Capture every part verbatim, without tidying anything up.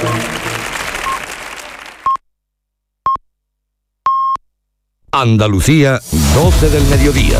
Andalucía, doce del mediodía.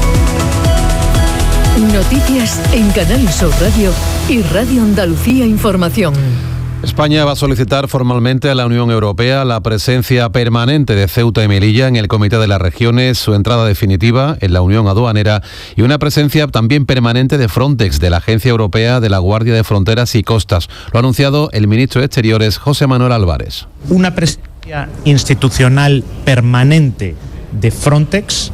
Noticias en Canal Sur Radio y Radio Andalucía Información. España va a solicitar formalmente a la Unión Europea la presencia permanente de Ceuta y Melilla en el Comité de las Regiones, su entrada definitiva en la Unión Aduanera y una presencia también permanente de Frontex, de la Agencia Europea de la Guardia de Fronteras y Costas. Lo ha anunciado el ministro de Exteriores, José Manuel Álvarez. Una presencia institucional permanente de Frontex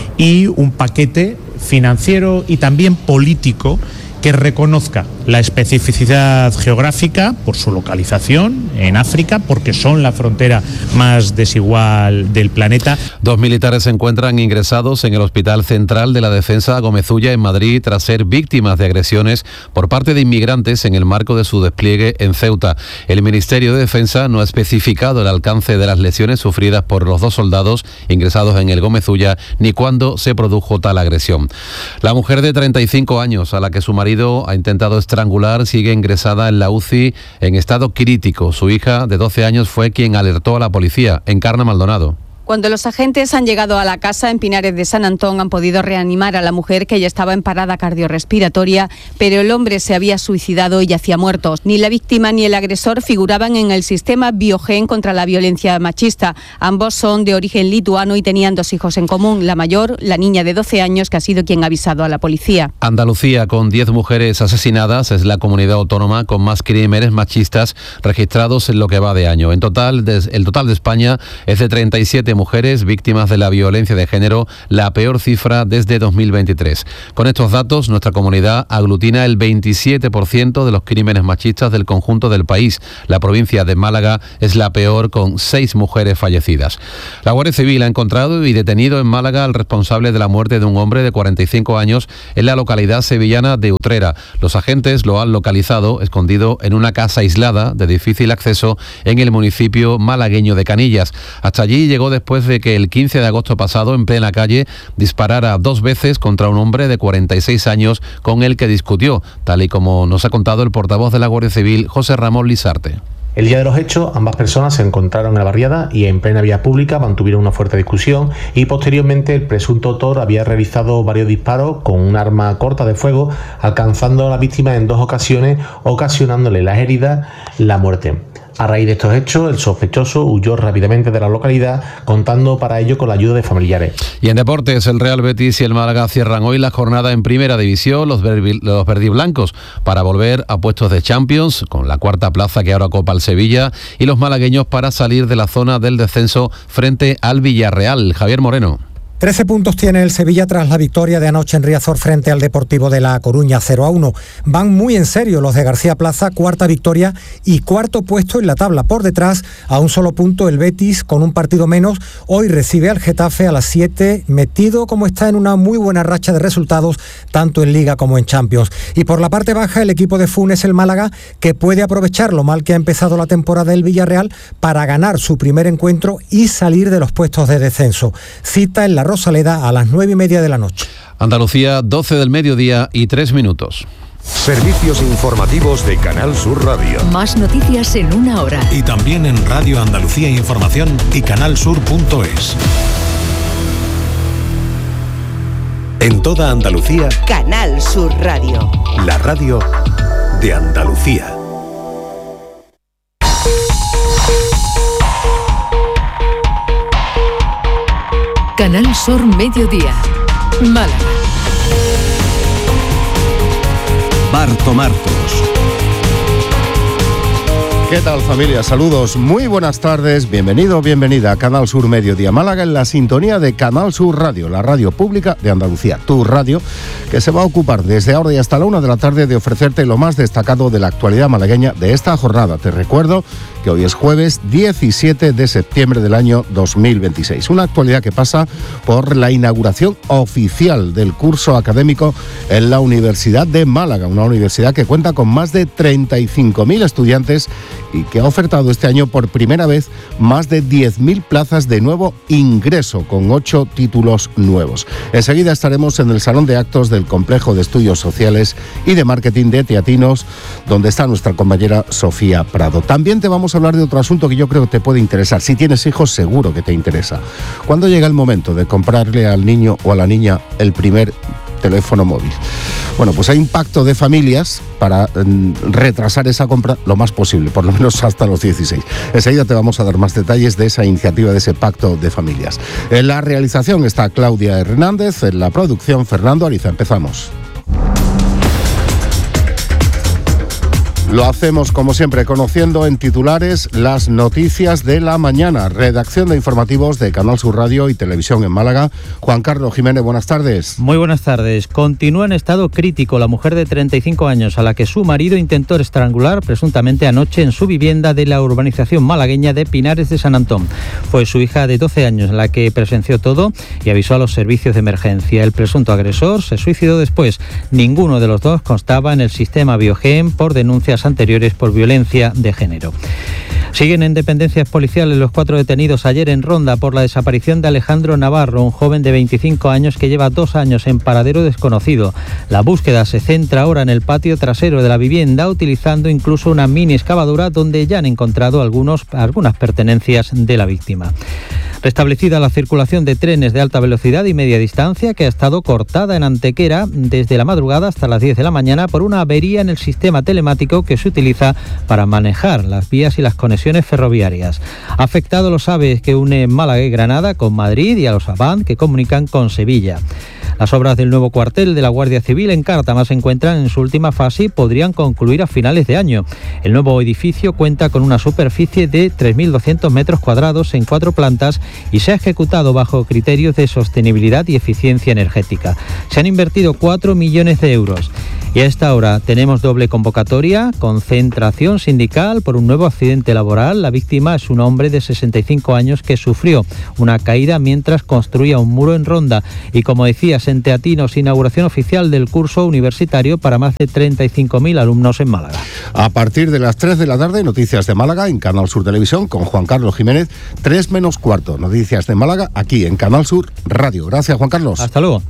y un paquete financiero y también político que reconozca la especificidad geográfica por su localización en África, porque son la frontera más desigual del planeta. Dos militares se encuentran ingresados en el Hospital Central de la Defensa Gómez-Ulla en Madrid tras ser víctimas de agresiones por parte de inmigrantes en el marco de su despliegue en Ceuta. El Ministerio de Defensa no ha especificado el alcance de las lesiones sufridas por los dos soldados ingresados en el Gómez-Ulla ni cuándo se produjo tal agresión. La mujer de treinta y cinco años a la que su marido ha intentado estrangular sigue ingresada en la U C I en estado crítico. Su hija de doce años fue quien alertó a la policía. Encarna Maldonado. Cuando los agentes han llegado a la casa en Pinares de San Antón han podido reanimar a la mujer, que ya estaba en parada cardiorrespiratoria, pero el hombre se había suicidado y yacía muerto. Ni la víctima ni el agresor figuraban en el sistema Biogen contra la violencia machista. Ambos son de origen lituano y tenían dos hijos en común. La mayor, la niña de doce años, que ha sido quien ha avisado a la policía. Andalucía, con diez mujeres asesinadas, es la comunidad autónoma con más crímenes machistas registrados en lo que va de año. En total, el total de España es de treinta y siete mujeres víctimas de la violencia de género, la peor cifra desde dos mil veintitrés. Con estos datos, nuestra comunidad aglutina el veintisiete por ciento de los crímenes machistas del conjunto del país. La provincia de Málaga es la peor, con seis mujeres fallecidas. La Guardia Civil ha encontrado y detenido en Málaga al responsable de la muerte de un hombre de cuarenta y cinco años en la localidad sevillana de Utrera. Los agentes lo han localizado escondido en una casa aislada de difícil acceso en el municipio malagueño de Canillas. Hasta allí llegó después después de que el quince de agosto pasado, en plena calle, disparara dos veces contra un hombre de cuarenta y seis años con el que discutió, tal y como nos ha contado el portavoz de la Guardia Civil, José Ramón Lizarte. El día de los hechos, ambas personas se encontraron en la barriada y en plena vía pública mantuvieron una fuerte discusión y posteriormente el presunto autor había realizado varios disparos con un arma corta de fuego, alcanzando a la víctima en dos ocasiones, ocasionándole las heridas, la muerte. A raíz de estos hechos, el sospechoso huyó rápidamente de la localidad, contando para ello con la ayuda de familiares. Y en deportes, el Real Betis y el Málaga cierran hoy la jornada en Primera División, los, verbi, los verdiblancos, para volver a puestos de Champions, con la cuarta plaza que ahora copa el Sevilla, y los malagueños para salir de la zona del descenso frente al Villarreal. Javier Moreno. trece puntos tiene el Sevilla tras la victoria de anoche en Riazor frente al Deportivo de La Coruña, cero a uno. Van muy en serio los de García Plaza, cuarta victoria y cuarto puesto en la tabla. Por detrás, a un solo punto, el Betis, con un partido menos, hoy recibe al Getafe a las siete, metido como está en una muy buena racha de resultados, tanto en Liga como en Champions. Y por la parte baja, el equipo de Funes, el Málaga, que puede aprovechar lo mal que ha empezado la temporada del Villarreal para ganar su primer encuentro y salir de los puestos de descenso. Cita en la Rosaleda a las nueve y media de la noche. Andalucía, doce del mediodía y tres minutos. Servicios informativos de Canal Sur Radio. Más noticias en una hora. Y también en Radio Andalucía Información y canalsur punto es. En toda Andalucía, Canal Sur Radio. La radio de Andalucía. Canal Sur Mediodía, Málaga. Barto Martos. ¿Qué tal, familia? Saludos, muy buenas tardes, bienvenido, bienvenida a Canal Sur Mediodía Málaga en la sintonía de Canal Sur Radio, la radio pública de Andalucía, tu radio, que se va a ocupar desde ahora y hasta la una de la tarde de ofrecerte lo más destacado de la actualidad malagueña de esta jornada. Te recuerdo que que hoy es jueves diecisiete de septiembre del año dos mil veintiséis. Una actualidad que pasa por la inauguración oficial del curso académico en la Universidad de Málaga, una universidad que cuenta con más de treinta y cinco mil estudiantes y que ha ofertado este año por primera vez más de diez mil plazas de nuevo ingreso, con ocho títulos nuevos. Enseguida estaremos en el Salón de Actos del Complejo de Estudios Sociales y de Marketing de Teatinos, donde está nuestra compañera Sofía Prado. También te vamos a hablar de otro asunto que yo creo que te puede interesar. Si tienes hijos, seguro que te interesa. ¿Cuándo llega el momento de comprarle al niño o a la niña el primer teléfono móvil? Bueno, pues hay un pacto de familias para mm, retrasar esa compra lo más posible, por lo menos hasta los dieciséis. Enseguida te vamos a dar más detalles de esa iniciativa, de ese pacto de familias. En la realización está Claudia Hernández, en la producción Fernando Ariza. Empezamos. Lo hacemos, como siempre, conociendo en titulares las noticias de la mañana. Redacción de informativos de Canal Sur Radio y Televisión en Málaga. Juan Carlos Jiménez, buenas tardes. Muy buenas tardes. Continúa en estado crítico la mujer de treinta y cinco años a la que su marido intentó estrangular presuntamente anoche en su vivienda de la urbanización malagueña de Pinares de San Antón. Fue su hija de doce años la que presenció todo y avisó a los servicios de emergencia. El presunto agresor se suicidó después. Ninguno de los dos constaba en el sistema Biogen por denuncias anteriores por violencia de género. Siguen en dependencias policiales los cuatro detenidos ayer en Ronda por la desaparición de Alejandro Navarro, un joven de veinticinco años que lleva dos años en paradero desconocido. La búsqueda se centra ahora en el patio trasero de la vivienda, utilizando incluso una mini excavadora donde ya han encontrado algunos, algunas pertenencias de la víctima. Restablecida la circulación de trenes de alta velocidad y media distancia, que ha estado cortada en Antequera desde la madrugada hasta las diez de la mañana por una avería en el sistema telemático que se utiliza para manejar las vías y las conexiones ferroviarias. Ha afectado a los AVE que unen Málaga y Granada con Madrid y a los Avant que comunican con Sevilla. Las obras del nuevo cuartel de la Guardia Civil en Cártama se encuentran en su última fase y podrían concluir a finales de año. El nuevo edificio cuenta con una superficie de tres mil doscientos metros cuadrados en cuatro plantas y se ha ejecutado bajo criterios de sostenibilidad y eficiencia energética. Se han invertido cuatro millones de euros. Y a esta hora tenemos doble convocatoria, concentración sindical por un nuevo accidente laboral. La víctima es un hombre de sesenta y cinco años que sufrió una caída mientras construía un muro en Ronda. Y como decías, en Teatinos, inauguración oficial del curso universitario para más de treinta y cinco mil alumnos en Málaga. A partir de las tres de la tarde, noticias de Málaga en Canal Sur Televisión con Juan Carlos Jiménez. tres menos cuarto, noticias de Málaga aquí en Canal Sur Radio. Gracias, Juan Carlos. Hasta luego.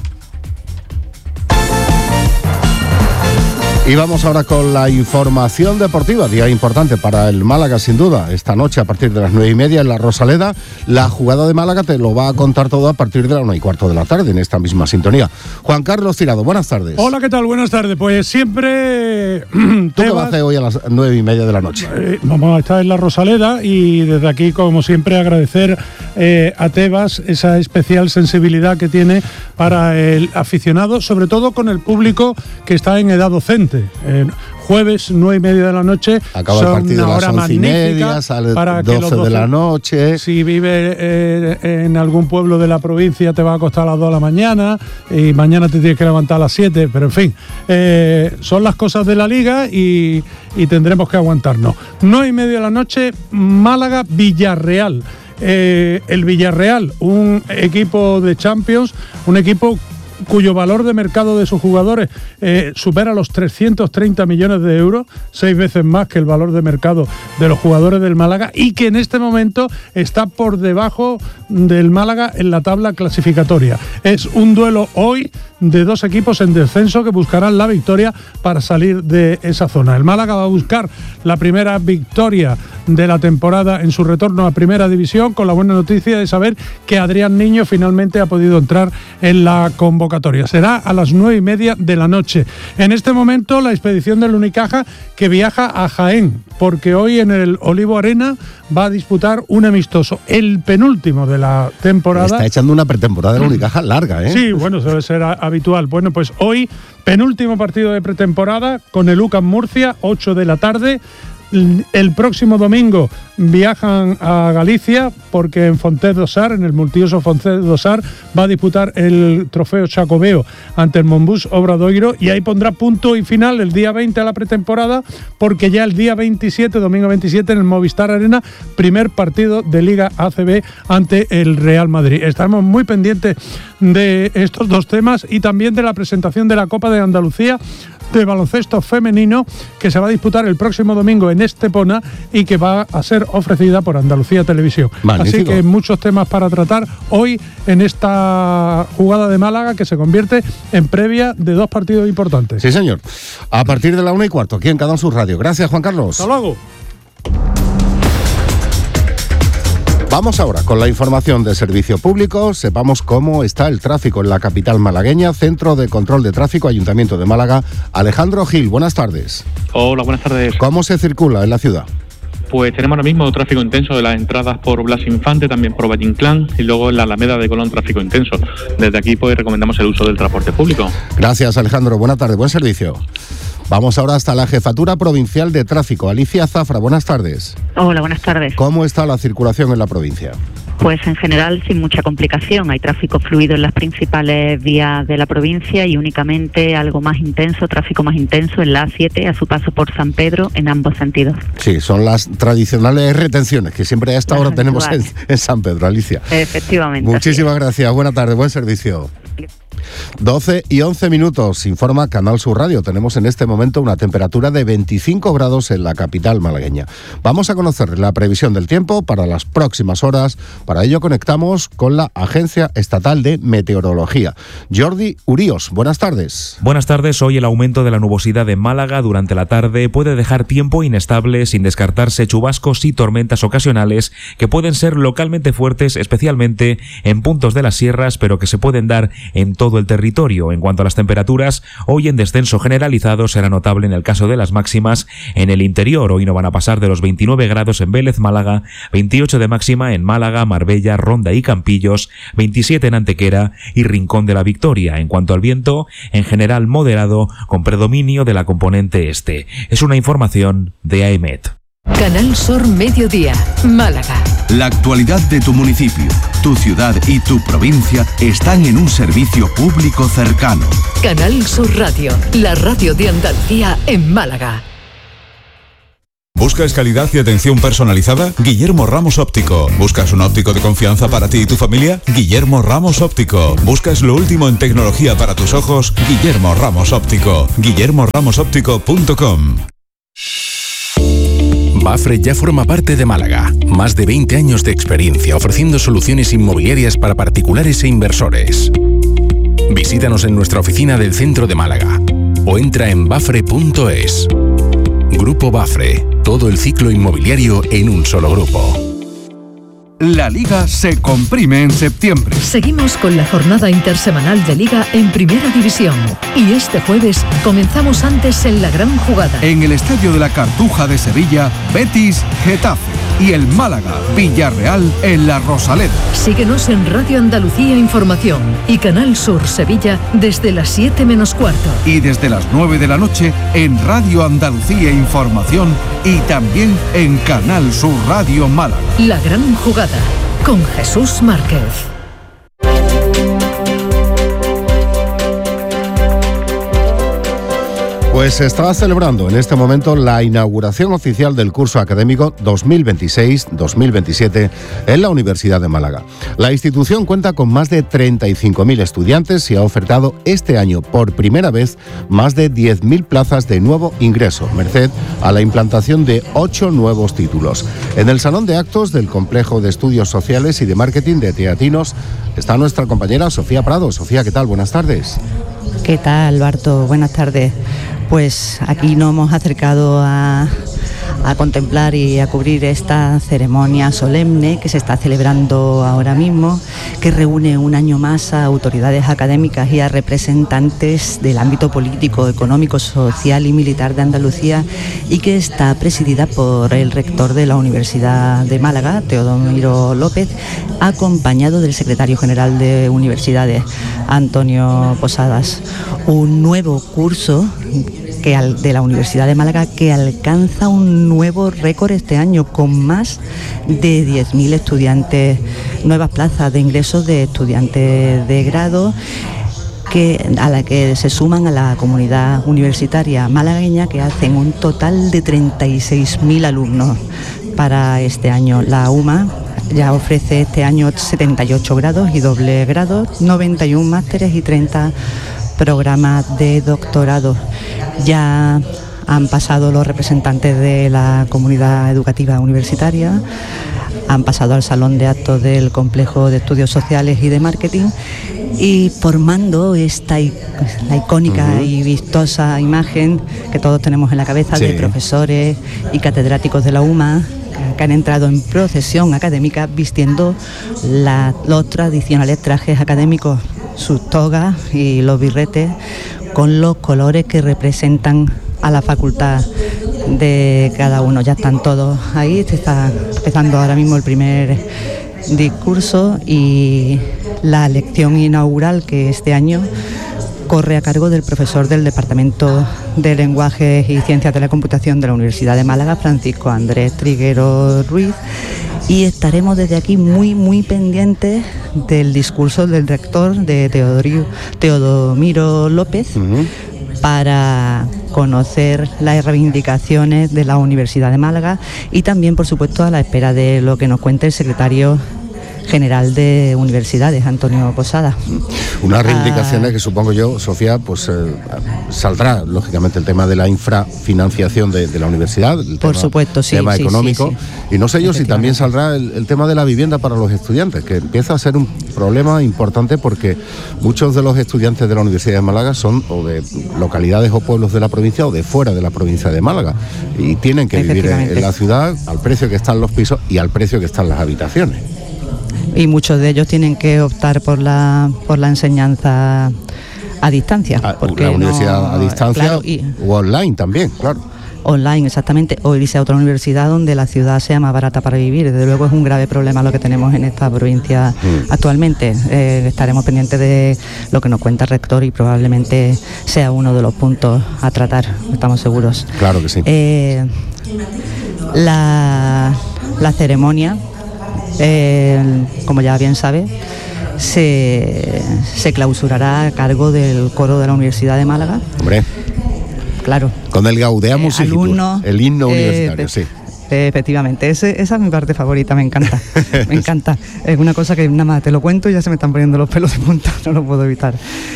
Y vamos ahora con la información deportiva, día importante para el Málaga sin duda. Esta noche a partir de las nueve y media en la Rosaleda, la jugada de Málaga te lo va a contar todo a partir de la una y cuarto de la tarde en esta misma sintonía. Juan Carlos Tirado, buenas tardes. Hola, ¿qué tal? Buenas tardes. Pues siempre... ¿Tú qué vas a hacer hoy a las nueve y media de la noche? Eh, vamos a estar en la Rosaleda y desde aquí, como siempre, agradecer eh, a Tebas esa especial sensibilidad que tiene para el aficionado, sobre todo con el público que está en edad docente. Eh, jueves, nueve y media de la noche. Acaba el partido a las once y media, sale para doce, doce de la noche. Si vives eh, en algún pueblo de la provincia, te va a costar a las dos de la mañana y mañana te tienes que levantar a las siete, pero en fin, eh, son las cosas de la liga y, y tendremos que aguantarnos. nueve y media de la noche, Málaga Villarreal. Eh, el Villarreal, un equipo de Champions, un equipo cuyo valor de mercado de sus jugadores eh, supera los trescientos treinta millones de euros, seis veces más que el valor de mercado de los jugadores del Málaga, y que en este momento está por debajo del Málaga en la tabla clasificatoria. Es un duelo hoy de dos equipos en descenso que buscarán la victoria para salir de esa zona. El Málaga va a buscar la primera victoria de la temporada en su retorno a Primera División, con la buena noticia de saber que Adrián Niño finalmente ha podido entrar en la convocatoria. Será a las nueve y media de la noche. En este momento la expedición del Unicaja, que viaja a Jaén, porque hoy en el Olivo Arena va a disputar un amistoso, el penúltimo de la temporada. Está echando una pretemporada del Unicaja larga, ¿eh? Sí, bueno, suele ser a- habitual. Bueno, pues hoy, penúltimo partido de pretemporada con el U C A M Murcia, ocho de la tarde. El próximo domingo viajan a Galicia porque en Fontes do Sar, en el multiuso Fontes do Sar, va a disputar el trofeo Xacobeo ante el Monbus Obradoiro, y ahí pondrá punto y final el día veinte a la pretemporada, porque ya el día veintisiete, domingo veintisiete, en el Movistar Arena, primer partido de Liga A C B ante el Real Madrid. Estaremos muy pendientes de estos dos temas y también de la presentación de la Copa de Andalucía de baloncesto femenino, que se va a disputar el próximo domingo en Estepona y que va a ser ofrecida por Andalucía Televisión. Magnífico. Así que muchos temas para tratar hoy en esta jugada de Málaga, que se convierte en previa de dos partidos importantes. Sí, señor. A partir de la una y cuarto, aquí en Canal Sur Radio. Gracias, Juan Carlos. Hasta luego. Vamos ahora con la información de servicio público. Sepamos cómo está el tráfico en la capital malagueña. Centro de Control de Tráfico, Ayuntamiento de Málaga. Alejandro Gil, buenas tardes. Hola, buenas tardes. ¿Cómo se circula en la ciudad? Pues tenemos ahora mismo tráfico intenso de las entradas por Blas Infante, también por Valle Inclán, y luego en la Alameda de Colón tráfico intenso. Desde aquí pues recomendamos el uso del transporte público. Gracias, Alejandro. Buenas tardes, buen servicio. Vamos ahora hasta la Jefatura Provincial de Tráfico. Alicia Zafra, buenas tardes. Hola, buenas tardes. ¿Cómo está la circulación en la provincia? Pues en general sin mucha complicación. Hay tráfico fluido en las principales vías de la provincia y únicamente algo más intenso, tráfico más intenso en la A siete a su paso por San Pedro en ambos sentidos. Sí, son las tradicionales retenciones que siempre a esta hora tenemos en, en San Pedro, Alicia. Efectivamente. Muchísimas gracias. Buenas tardes, buen servicio. doce y once minutos, informa Canal Sur Radio. Tenemos en este momento una temperatura de veinticinco grados en la capital malagueña. Vamos a conocer la previsión del tiempo para las próximas horas. Para ello conectamos con la Agencia Estatal de Meteorología. Jordi Uríos, buenas tardes. Buenas tardes. Hoy el aumento de la nubosidad en Málaga durante la tarde puede dejar tiempo inestable, sin descartarse chubascos y tormentas ocasionales que pueden ser localmente fuertes, especialmente en puntos de las sierras, pero que se pueden dar en todo el territorio. En cuanto a las temperaturas, hoy en descenso generalizado será notable en el caso de las máximas en el interior. Hoy no van a pasar de los veintinueve grados en Vélez, Málaga, veintiocho de máxima en Málaga, Marbella, Ronda y Campillos, veintisiete en Antequera y Rincón de la Victoria. En cuanto al viento, en general moderado, con predominio de la componente este. Es una información de AEMET. Canal Sur Mediodía, Málaga. La actualidad de tu municipio, tu ciudad y tu provincia están en un servicio público cercano. Canal Sur Radio, la radio de Andalucía en Málaga. ¿Buscas calidad y atención personalizada? Guillermo Ramos Óptico. ¿Buscas un óptico de confianza para ti y tu familia? Guillermo Ramos Óptico. ¿Buscas lo último en tecnología para tus ojos? Guillermo Ramos Óptico. guillermo ramos óptico punto com. Bafre ya forma parte de Málaga. Más de veinte años de experiencia ofreciendo soluciones inmobiliarias para particulares e inversores. Visítanos en nuestra oficina del centro de Málaga o entra en bafre punto es. Grupo Bafre, todo el ciclo inmobiliario en un solo grupo. La Liga se comprime en septiembre. Seguimos con la jornada intersemanal de Liga en Primera División. Y este jueves comenzamos antes en la gran jugada. En el Estadio de la Cartuja de Sevilla, Betis, Getafe. Y el Málaga, Villarreal en la Rosaleda. Síguenos en Radio Andalucía Información y Canal Sur Sevilla desde las siete menos cuarto. Y desde las nueve de la noche en Radio Andalucía Información y también en Canal Sur Radio Málaga. La gran jugada con Jesús Márquez. Pues se está celebrando en este momento la inauguración oficial del curso académico dos mil veintiséis dos mil veintisiete en la Universidad de Málaga. La institución cuenta con más de treinta y cinco mil estudiantes y ha ofertado este año por primera vez más de diez mil plazas de nuevo ingreso, merced a la implantación de ocho nuevos títulos. En el Salón de Actos del Complejo de Estudios Sociales y de Marketing de Teatinos está nuestra compañera Sofía Prado. Sofía, ¿qué tal? Buenas tardes. ¿Qué tal, Barto? Buenas tardes. Pues aquí nos hemos acercado a, a contemplar y a cubrir esta ceremonia solemne que se está celebrando ahora mismo, que reúne un año más a autoridades académicas y a representantes del ámbito político, económico, social y militar de Andalucía, y que está presidida por el rector de la Universidad de Málaga, Teodomiro López, acompañado del secretario general de Universidades, Antonio Posadas. Un nuevo curso que al, de la Universidad de Málaga, que alcanza un nuevo récord este año con más de diez mil estudiantes, nuevas plazas de ingresos de estudiantes de grado, que, a la que se suman a la comunidad universitaria malagueña, que hacen un total de treinta y seis mil alumnos para este año. La UMA ya ofrece este año setenta y ocho grados y doble grados, noventa y uno másteres y treinta programas de doctorado. Ya han pasado los representantes de la comunidad educativa universitaria, han pasado al salón de actos del Complejo de Estudios Sociales y de Marketing, y formando esta la icónica uh-huh. y vistosa imagen que todos tenemos en la cabeza, sí, de profesores y catedráticos de la UMA que han entrado en procesión académica vistiendo la, los tradicionales trajes académicos, sus togas y los birretes con los colores que representan a la facultad de cada uno. Ya están todos ahí, se está empezando ahora mismo el primer discurso y la lección inaugural, que este año corre a cargo del profesor del Departamento de Lenguajes y Ciencias de la Computación de la Universidad de Málaga, Francisco Andrés Triguero Ruiz, y estaremos desde aquí muy muy pendientes del discurso del rector, de Teodorio, Teodomiro López, uh-huh. para conocer las reivindicaciones de la Universidad de Málaga y también, por supuesto, a la espera de lo que nos cuente el secretario general de Universidades, Antonio Posada. Unas reivindicaciones ah, que supongo yo, Sofía, pues eh, saldrá lógicamente el tema de la infrafinanciación de, de la universidad, el por tema, supuesto, sí, tema sí, económico, sí, sí. Y no sé yo si también saldrá el, el tema de la vivienda para los estudiantes, que empieza a ser un problema importante porque muchos de los estudiantes de la Universidad de Málaga son o de localidades o pueblos de la provincia o de fuera de la provincia de Málaga y tienen que vivir en, en la ciudad al precio que están los pisos y al precio que están las habitaciones. Y muchos de ellos tienen que optar por la por la enseñanza a distancia. A, porque la universidad no, a distancia, claro, y, o online también, claro. Online, exactamente, o irse a otra universidad donde la ciudad sea más barata para vivir. Desde luego es un grave problema lo que tenemos en esta provincia mm. actualmente. Eh, estaremos pendientes de lo que nos cuenta el rector y probablemente sea uno de los puntos a tratar, estamos seguros. Claro que sí. Eh, la, la ceremonia, Eh, como ya bien sabe, se, se clausurará a cargo del coro de la Universidad de Málaga. Hombre, claro. Con el Gaudeamus eh, Igitur, el himno eh, universitario, sí. Eh, efectivamente, ese, esa es mi parte favorita, me encanta, me encanta. Es una cosa que nada más te lo cuento y ya se me están poniendo los pelos de punta, no lo puedo evitar.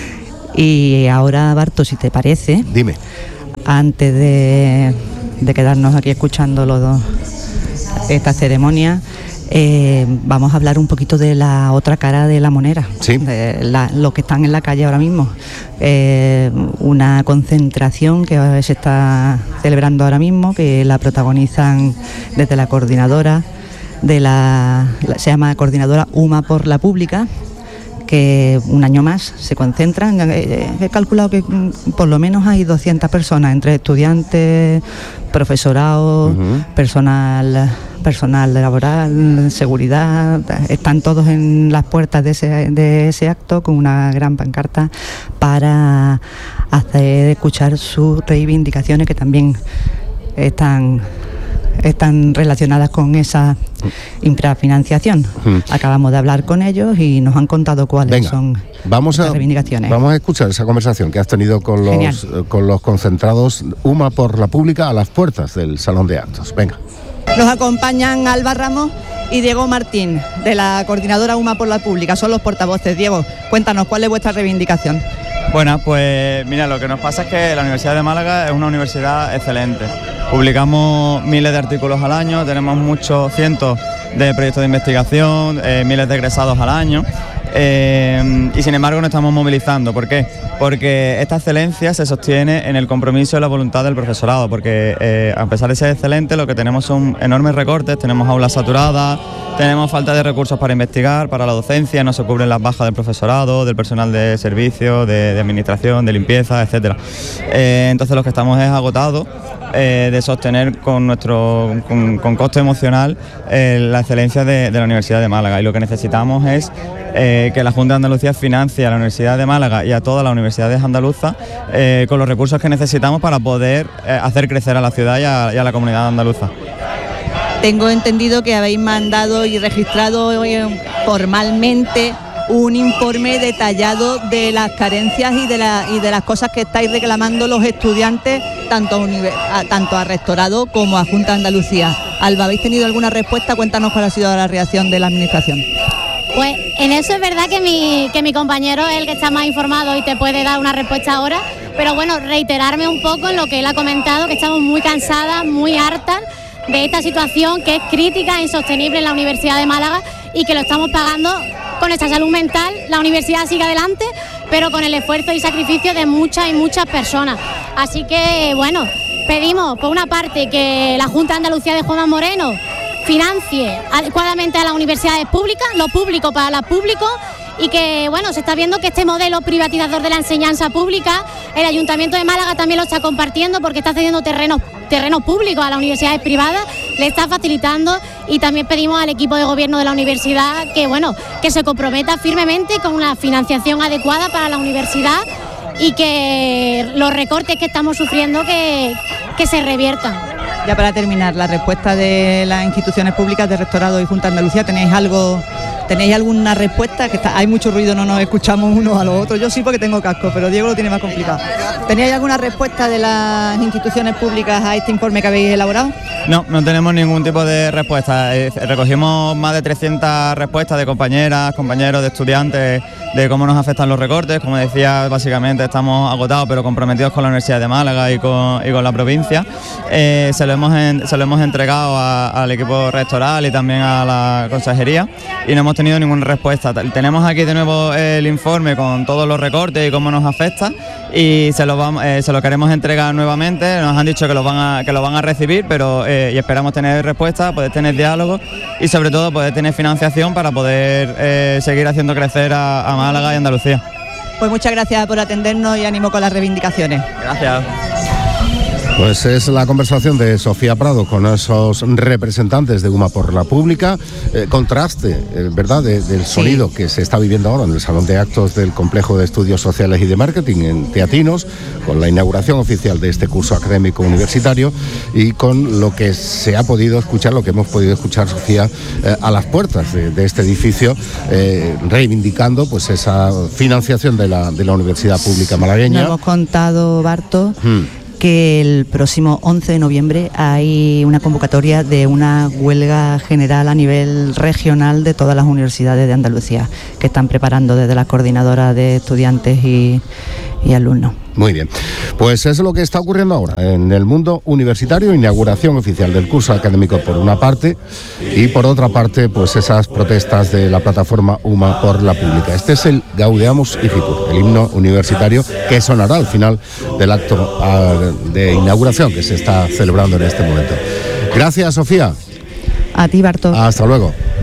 Y ahora, Barto, si te parece, dime. Antes de, de quedarnos aquí escuchando los dos, esta ceremonia, Eh, vamos a hablar un poquito de la otra cara de la moneda, sí. de la, los que están en la calle ahora mismo. Eh, una concentración que se está celebrando ahora mismo, que la protagonizan desde la coordinadora de la, la se llama Coordinadora UMA por la Pública, que un año más se concentran. He calculado que por lo menos hay doscientas personas, entre estudiantes, profesorado, uh-huh. personal personal laboral, seguridad, están todos en las puertas de ese, de ese acto con una gran pancarta para hacer escuchar sus reivindicaciones, que también están están relacionadas con esa infrafinanciación. Uh-huh. Acabamos de hablar con ellos y nos han contado cuáles Venga, son vamos a, las reivindicaciones. Vamos a escuchar esa conversación que has tenido con los, eh, con los concentrados UMA por la Pública a las puertas del Salón de Actos. Venga. Nos acompañan Alba Ramos y Diego Martín, de la Coordinadora UMA por la Pública. Son los portavoces. Diego, cuéntanos, ¿cuál es vuestra reivindicación? Bueno, pues mira, lo que nos pasa es que la Universidad de Málaga es una universidad excelente. Publicamos miles de artículos al año, tenemos muchos cientos de proyectos de investigación, eh, miles de egresados al año. Eh, y sin embargo nos estamos movilizando. ¿Por qué? Porque esta excelencia se sostiene en el compromiso y la voluntad del profesorado, porque eh, a pesar de ser excelente, lo que tenemos son enormes recortes, tenemos aulas saturadas, tenemos falta de recursos para investigar, para la docencia, no se cubren las bajas del profesorado, del personal de servicio, de, de administración, de limpieza, etcétera. Eh, entonces lo que estamos es agotados eh, de sostener con nuestro con, con coste emocional eh, la excelencia de, de la Universidad de Málaga, y lo que necesitamos es eh, que la Junta de Andalucía financie a la Universidad de Málaga y a todas las universidades andaluzas eh, con los recursos que necesitamos para poder eh, hacer crecer a la ciudad y a, y a la comunidad andaluza. Tengo entendido que habéis mandado y registrado formalmente un informe detallado de las carencias y de, la, y de las cosas que estáis reclamando los estudiantes, tanto a, tanto a Rectorado como a Junta de Andalucía. Alba, ¿habéis tenido alguna respuesta? Cuéntanos cuál ha sido la reacción de la Administración. Pues en eso es verdad que mi, que mi compañero es el que está más informado y te puede dar una respuesta ahora, pero bueno, reiterarme un poco en lo que él ha comentado, que estamos muy cansadas, muy hartas de esta situación que es crítica e insostenible en la Universidad de Málaga y que lo estamos pagando con nuestra salud mental. La universidad sigue adelante, pero con el esfuerzo y sacrificio de muchas y muchas personas. Así que, bueno, pedimos por una parte que la Junta de Andalucía de Juanma Moreno financie adecuadamente a las universidades públicas, lo público para lo público, y que, bueno, se está viendo que este modelo privatizador de la enseñanza pública, el Ayuntamiento de Málaga también lo está compartiendo porque está cediendo terrenos terrenos públicos a las universidades privadas, le está facilitando, y también pedimos al equipo de gobierno de la universidad que, bueno, que se comprometa firmemente con una financiación adecuada para la universidad y que los recortes que estamos sufriendo que, que se reviertan. Ya para terminar, la respuesta de las instituciones públicas de Rectorado y Junta de Andalucía, ¿tenéis algo, tenéis alguna respuesta? Que está, hay mucho ruido, no nos escuchamos unos a los otros. Yo sí, porque tengo casco, pero Diego lo tiene más complicado. ¿Tenéis alguna respuesta de las instituciones públicas a este informe que habéis elaborado? No, no tenemos ningún tipo de respuesta. Eh, recogimos más de trescientas respuestas de compañeras, compañeros, de estudiantes, de cómo nos afectan los recortes. Como decía, básicamente estamos agotados, pero comprometidos con la Universidad de Málaga y con, y con la provincia. Eh, se, lo hemos en, se lo hemos entregado a, al equipo rectoral y también a la consejería, y no hemos tenido ninguna respuesta. Tenemos aquí de nuevo el informe con todos los recortes y cómo nos afecta, y se lo, vamos, eh, se lo queremos entregar nuevamente. Nos han dicho que lo van a, que lo van a recibir, pero eh, y esperamos tener respuesta, poder tener diálogo y sobre todo poder tener financiación para poder eh, seguir haciendo crecer a, a Málaga y Andalucía. Pues muchas gracias por atendernos y ánimo con las reivindicaciones. Gracias. Pues es la conversación de Sofía Prado con esos representantes de UMA por la Pública. Eh, contraste, eh, ¿verdad?, de, del sonido sí. que se está viviendo ahora en el Salón de Actos del Complejo de Estudios Sociales y de Marketing en Teatinos, con la inauguración oficial de este curso académico universitario, y con lo que se ha podido escuchar, lo que hemos podido escuchar, Sofía, eh, a las puertas de, de este edificio, eh, reivindicando pues esa financiación de la, de la Universidad Pública malagueña. Nos hemos contado, Barto, hmm. que el próximo once de noviembre hay una convocatoria de una huelga general a nivel regional de todas las universidades de Andalucía, que están preparando desde las coordinadoras de estudiantes y, y alumnos. Muy bien, pues eso es lo que está ocurriendo ahora en el mundo universitario. Inauguración oficial del curso académico por una parte, y por otra parte pues esas protestas de la plataforma UMA por la Pública. Este es el Gaudeamus Igitur, el himno universitario que sonará al final del acto de inauguración que se está celebrando en este momento. Gracias, Sofía. A ti, Barto. Hasta luego.